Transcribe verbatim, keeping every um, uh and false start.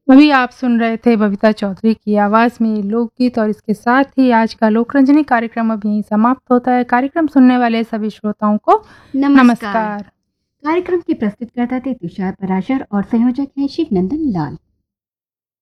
अभी आप सुन रहे थे बबीता चौधरी की आवाज़ में लोकगीत और इसके साथ ही आज का लोकरंजनी कार्यक्रम अब यहीं समाप्त होता है। कार्यक्रम सुनने वाले सभी श्रोताओं को नमस्कार। नमस्कार। कार्यक्रम की प्रस्तुतकर्ता थे तुषार पराशर और संयोजक हैं शिवनंदन लाल।